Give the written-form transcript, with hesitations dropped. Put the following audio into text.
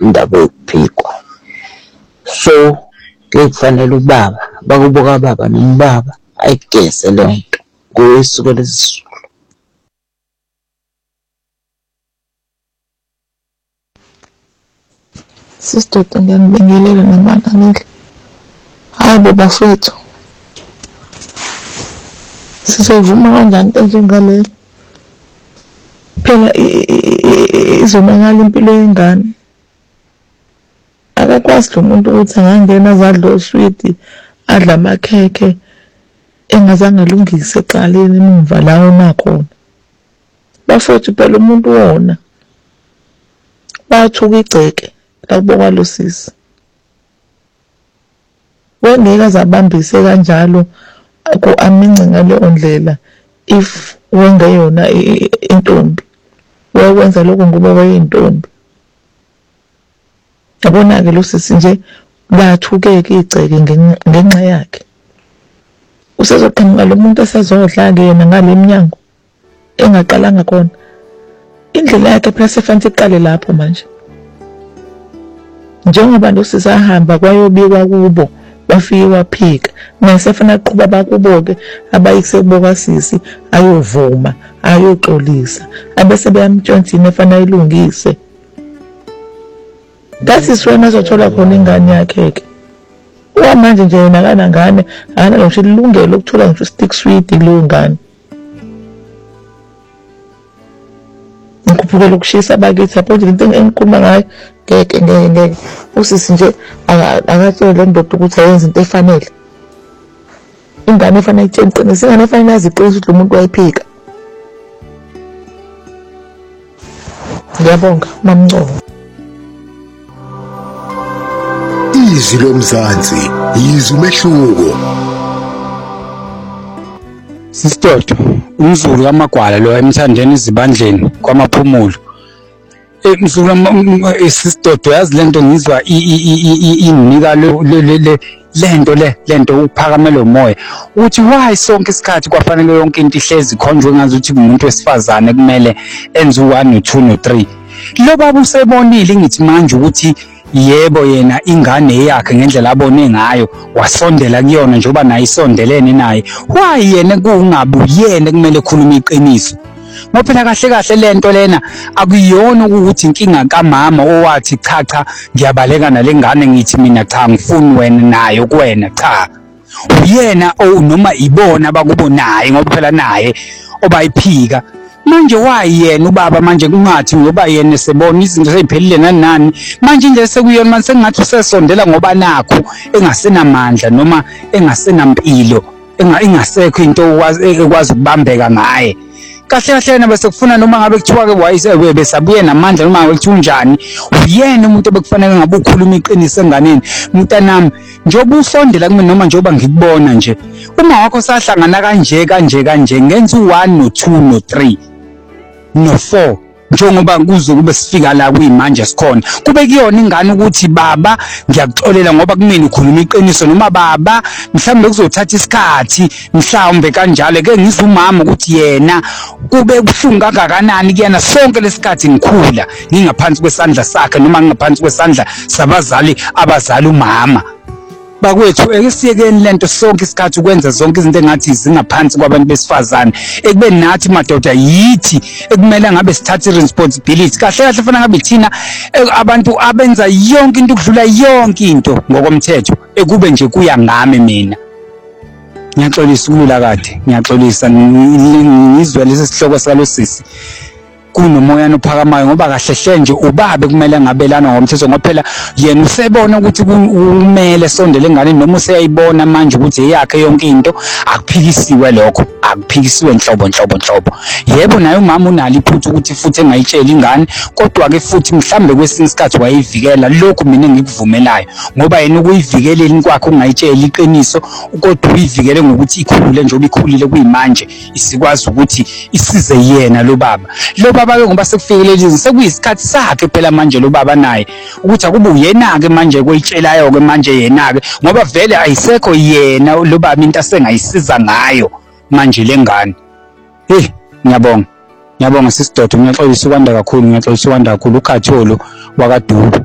indaba yokuphikwa. So kufanele ubaba bakuboka baba nombaba ayigeze leyo nto ngosuku lesizulu. Sister ngiyanibingelela namanamihla. Hayi bafethu. Sizovuma kanjani into njengaleyo? Phela izomangala impilo yengane. Akakwazi lo muntu ukuthi angangena azadle oswiti, adla amakhekhe engazange alungise eqaleni emumva la onakhona. Bafethu phela umuntu wona bathuka igceke la kubokwa lo sisi. Wengeke azabambise kanjalo ku-amince ngaleyo ndlela if wengeyona intombi. Wenza lokho ngoba wayeyintombi. Yabona-ke lo sisi nje bathukeke igceke ngenxa yakhe. Usezoqhamuka lo muntu esezodla-ke yena ngale minyango engaqalanga khona. Indlela yakhe phela sefanele iqale lapho manje. Njengoba lo sisi ahamba kwayobikwa kubo wafike waphika, nasefuna aqhuba bakubo-ke abayise kuboka sisi ayovuma ayoxolisa abese beyamtshontshini efana ayilungise. That is when azothola khona ingane yakhe-ke. Manje nje yena akanangane akanalo ngisho ilungelo lokuthola ngisho stick sweet kuleyo ngane. Ngikhuphukela ukushisa bakithi apho into engikhuluma ngayo ngeke usisi nje akatshele le ndoda ukuthi ayenze into efanele. Ingane efanele itshene iqinise, ingane efanele aziqinise ukuthi lo muntu wayiphika. Ngiyabonga mamNcobo. Izwi lomzansi yizwi umehluko. Sistoto umzulu kaMagwala lo emthandeni izibandleni kwamaphumulo. Mzulu sistoto yazi lento ngizwa inika lento uphakamela umoya uthi why sonke isikhathi kwafanele yonke into ihlezi khonjwe ngazi ukuthi umuntu wesifazane kumele enze u1 no2 no3. Lo baba usebonile ngithi manje ukuthi yebo yena ingane yakhe ngendlela abone ngayo wasondela kuyona njengoba naye isondelene naye. Why yena kungabuyena kumele ekhuluma iqiniso? Ngoba phela kahle lento lena akuyona ukuthi inkinga kamama owathi cha ngiyabaleka nalengane ngithi mina cha ngifuni wena nayo kuwena cha. Uyena noma ibona abakubonayo ngoba phela naye obayiphika. Manje wayena ubaba manje kungathi ngoba yena sebona izinto seziphelile nani manje nje sekuyona manje sengathi usesondela ngoba nakho engasenamandla noma engasenampilo engasekho into ekwazi ukubambeka ngaye. Kahle na bese kufuna noma ngabe kuthiwa ke wayise besabuye namandla noma ngabe kuthiwa njani uyena umuntu obekufanele ngabe ukhuluma iqiniso enganeni. Mntanami njengoba usondela kimi noma njengoba ngikubona nje uma wakho sahlangana kanje ngenza u1 no2 no3 no4 njengoba kube sifika la kuyimanje sikhona kube kuyona ingane ukuthi baba ngiyakuxolela ngoba kumina ukhuluma iqiniso noma baba mhlawumbe kuzothatha isikhathi mhlawumbe kanjalo ke ngizwe umama ukuthi yena kube kuhlungu kangakanani kuyena sonke lesikhathi ngikhula ngingaphansi kwesandla sakhe noma ngingaphansi kwesandla sabazali abazali umama. Bakwethu ekesiyekeni lento sonke isikhathi ukwenza zonke izinto engathi zingaphansi kwabantu besifazane ekube nathi madoda yithi ekumele ngabe sithathe responsibility kahle fana ngabe thina abantu abenza yonke into ukudlula yonke into ngokomthetho ekube nje kuya ngami mina. Ngiyaxolisa ukulula kade ngiyaxolisa ngizwe lesi sihloko salosisi kunomoya nophakamayo ngoba kahle nje ubabe kumele ngabelana ngomthetho ngoba phela yena usebona ukuthi kumele sondele engane noma useyayibona manje ukuthi eyakhe yonke into akuphikisiwe lokho akuphikisiwe nhlobo. Yebo naye umama unalo iphutha ukuthi futhi engayitshela ingane kodwa ke futhi mhlambe kwesinye isikhathi wayivikela lokho mina ngikuvumelayo ngoba yena ukuyivikeleni kwakhe ungayitshela iqiniso kodwa uyivikele ngokuthi ikhulule njengoba ikhulile kuyimanje isikwazi ukuthi isize yena lo baba ke ngoba sekufikele lezi sekuyisikhathi sakhe phela manje lo baba naye ukuthi akube uyena ke manje koyitshelayo ke manje yena ke ngoba vele ayisekho yena lo baba into asengayisiza ngayo manje lengane. Ngiyabonga sistoto ngiyaxolisa ukwanda kakhulu ukhatholo wakaDubu.